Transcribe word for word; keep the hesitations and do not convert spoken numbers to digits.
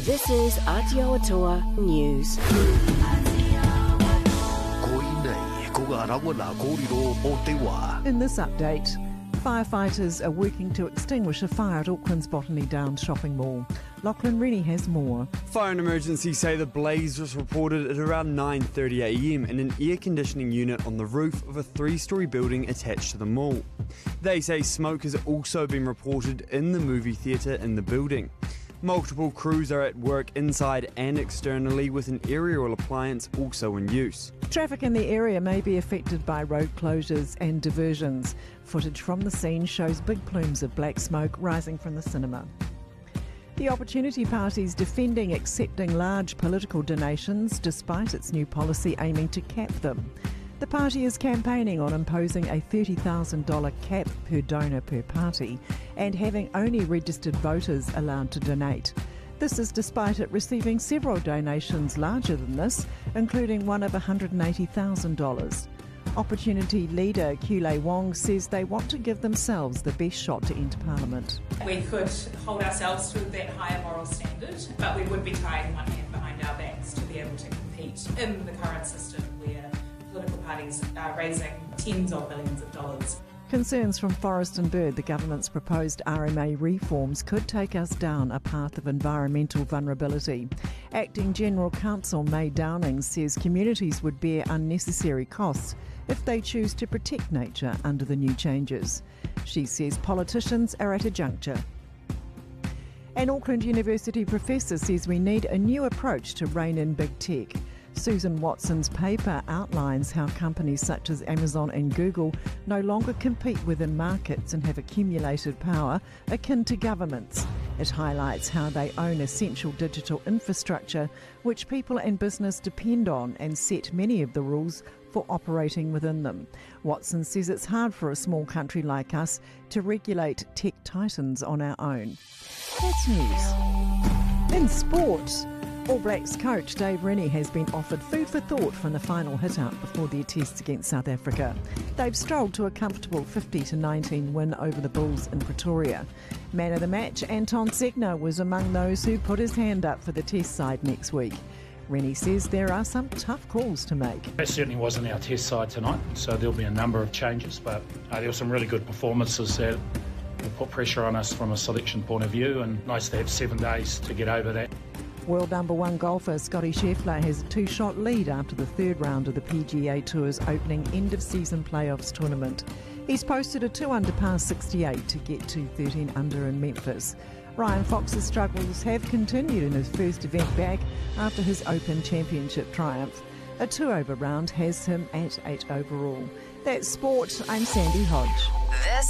This is Aotearoa News. In this update, firefighters are working to extinguish a fire at Auckland's Botany Downs shopping mall. Lachlan Rennie has more. Fire and emergency say the blaze was reported at around nine thirty a m in an air conditioning unit on the roof of a three-storey building attached to the mall. They say smoke has also been reported in the movie theatre in the building. Multiple crews are at work inside and externally, with an aerial appliance also in use. Traffic in the area may be affected by road closures and diversions. Footage from the scene shows big plumes of black smoke rising from the cinema. The Opportunity Party's defending accepting large political donations despite its new policy aiming to cap them. The party is campaigning on imposing a thirty thousand dollars cap per donor per party and having only registered voters allowed to donate. This is despite it receiving several donations larger than this, including one of one hundred eighty thousand dollars. Opportunity leader Kule Wong says they want to give themselves the best shot to enter Parliament. We could hold ourselves to that higher moral standard, but we would be tying one hand behind our backs to be able to compete in the current system where political parties are raising tens of millions of dollars. Concerns from Forest and Bird, the government's proposed R M A reforms could take us down a path of environmental vulnerability. Acting General Counsel May Downing says communities would bear unnecessary costs if they choose to protect nature under the new changes. She says politicians are at a juncture. An Auckland University professor says we need a new approach to rein in big tech. Susan Watson's paper outlines how companies such as Amazon and Google no longer compete within markets and have accumulated power akin to governments. It highlights how they own essential digital infrastructure which people and business depend on and set many of the rules for operating within them. Watson says it's hard for a small country like us to regulate tech titans on our own. That's news. In sport, All Blacks coach Dave Rennie has been offered food for thought from the final hit-out before their tests against South Africa. They've strolled to a comfortable fifty to nineteen win over the Bulls in Pretoria. Man of the match, Anton Segner, was among those who put his hand up for the test side next week. Rennie says there are some tough calls to make. That certainly wasn't our test side tonight, so there'll be a number of changes, but uh, there were some really good performances that will put pressure on us from a selection point of view, and nice to have seven days to get over that. World number one golfer Scotty Scheffler has a two-shot lead after the third round of the P G A Tour's opening end-of-season playoffs tournament. He's posted a two under par sixty-eight to get to thirteen under in Memphis. Ryan Fox's struggles have continued in his first event back after his Open Championship triumph. A two-over round has him at eight overall. That's sport. I'm Sandy Hodge. This